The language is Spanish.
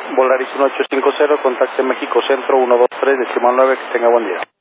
Volaris 1850, contacte México Centro 123, decimal 9, que tenga buen día.